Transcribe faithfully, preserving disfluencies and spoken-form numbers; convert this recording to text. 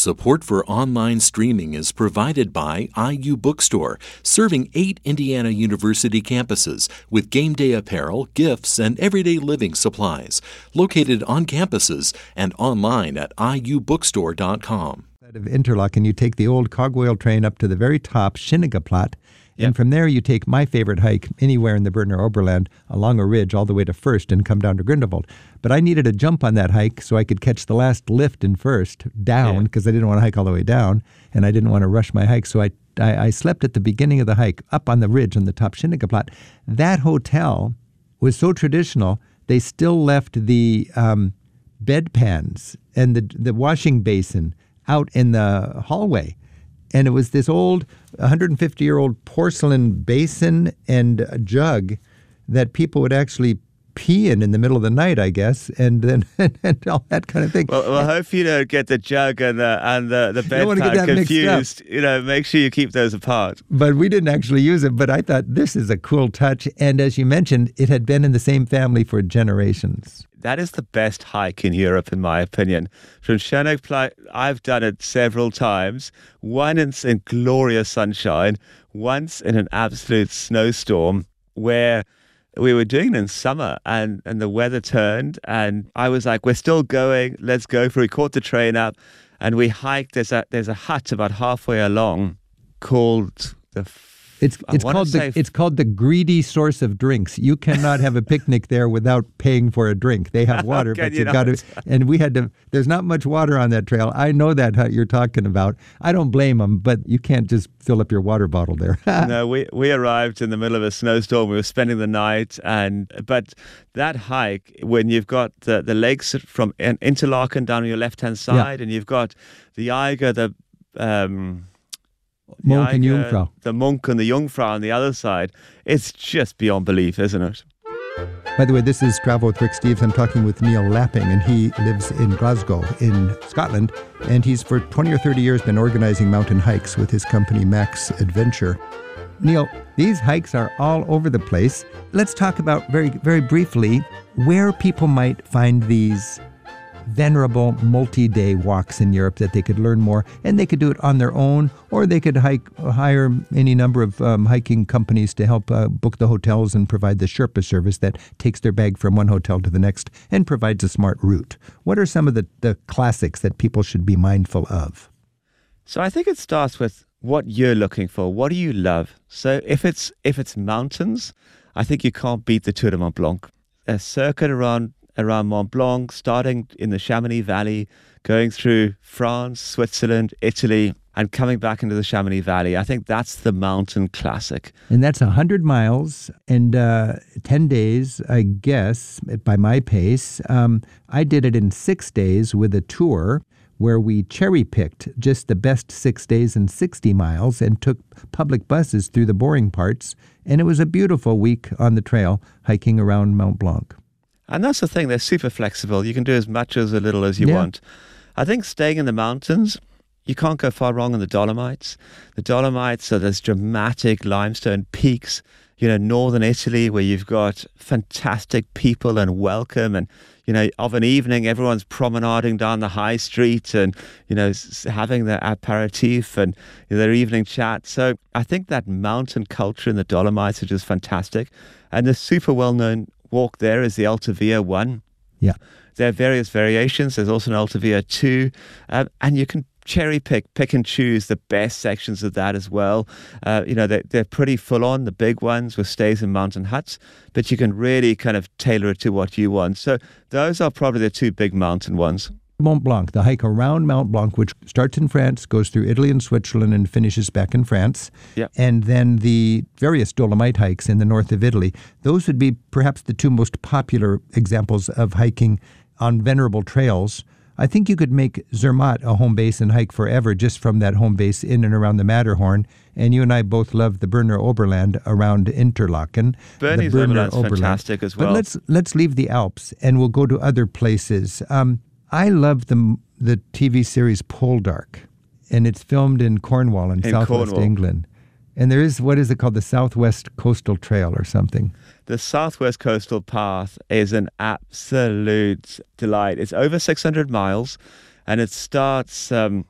Support for online streaming is provided by I U Bookstore, serving eight Indiana University campuses with game day apparel, gifts, and everyday living supplies. Located on campuses and online at I U bookstore dot com. Of Interlaken, you take the old cogwheel train up to the very top, Schinnigeplatz, Yep. and from there you take my favorite hike anywhere in the Berner Oberland along a ridge all the way to First and come down to Grindelwald. But I needed a jump on that hike so I could catch the last lift in First down because I didn't want to hike all the way down and I didn't want to rush my hike. So I, I, I slept at the beginning of the hike up on the ridge on the top Schinnigeplatz. That hotel was so traditional, they still left the um, bedpans and the, the washing basin out in the hallway. And it was this old one hundred fifty-year-old porcelain basin and a jug that people would actually pee in in the middle of the night, I guess, and then and all that kind of thing. Well, well, hope you don't get the jug and the and the, the bedpan confused. You know, make sure you keep those apart. But we didn't actually use it, but I thought this is a cool touch. And as you mentioned, it had been in the same family for generations. That is the best hike in Europe, in my opinion. From Schinnigeplatz, I've done it several times. Once in glorious sunshine, once in an absolute snowstorm where we were doing it in summer and, and the weather turned and I was like, we're still going, let's go for it. We caught the train up and we hiked. There's a, there's a hut about halfway along called the... It's it's called the f- it's called the greedy source of drinks. You cannot have a picnic there without paying for a drink. They have water, but you've got to. And we had to. There's not much water on that trail. I know that hut you're talking about. I don't blame them, but you can't just fill up your water bottle there. No, we we arrived in the middle of a snowstorm. We were spending the night, and but that hike when you've got the the lakes from Interlaken down on your left hand side, yeah. and you've got the Eiger, the um, Monk the and Eiger, Jungfrau. The Monk and the Jungfrau on the other side. It's just beyond belief, isn't it? By the way, this is Travel with Rick Steves. I'm talking with Neil Lapping, and he lives in Glasgow in Scotland. And he's for twenty or thirty years been organizing mountain hikes with his company Max Adventure. Neil, these hikes are all over the place. Let's talk about very, very briefly where people might find these venerable multi-day walks in Europe that they could learn more, and they could do it on their own, or they could hike, hire any number of um, hiking companies to help uh, book the hotels and provide the Sherpa service that takes their bag from one hotel to the next and provides a smart route. What are some of the, the classics that people should be mindful of? So I think it starts with what you're looking for. What do you love? So if it's if it's mountains, I think you can't beat the Tour de Mont Blanc. A circuit around around Mont Blanc, starting in the Chamonix Valley, going through France, Switzerland, Italy, and coming back into the Chamonix Valley. I think that's the mountain classic. And that's one hundred miles and uh, ten days, I guess, by my pace. Um, I did it in six days with a tour where we cherry-picked just the best six days and sixty miles and took public buses through the boring parts. And it was a beautiful week on the trail hiking around Mont Blanc. And that's the thing, they're super flexible. You can do as much or as little as you yeah. want. I think staying in the mountains, you can't go far wrong in the Dolomites. The Dolomites are those dramatic limestone peaks, you know, northern Italy, where you've got fantastic people and welcome. And, you know, of an evening, everyone's promenading down the high street and, you know, having their aperitif and you know, their evening chat. So I think that mountain culture in the Dolomites is just fantastic. And the super well-known walk there is the Alta Via one. Yeah. There are various variations. There's also an Alta Via two. Um, and you can cherry pick, pick and choose the best sections of that as well. Uh, you know, they're, they're pretty full on, the big ones with stays in mountain huts, but you can really kind of tailor it to what you want. So those are probably the two big mountain ones. Mont Blanc, the hike around Mont Blanc, which starts in France, goes through Italy and Switzerland, and finishes back in France. Yep. And then the various Dolomite hikes in the north of Italy. Those would be perhaps the two most popular examples of hiking on venerable trails. I think you could make Zermatt a home base and hike forever just from that home base in and around the Matterhorn. And you and I both love the Berner Oberland around Interlaken. Bernese Oberland's fantastic as well. But let's, let's leave the Alps and we'll go to other places. Um, I love the the T V series Poldark, and it's filmed in Cornwall in, in southwest Cornwall. England. And there is, what is it called, the Southwest Coastal Trail or something? The Southwest Coastal Path is an absolute delight. It's over six hundred miles, and it starts um,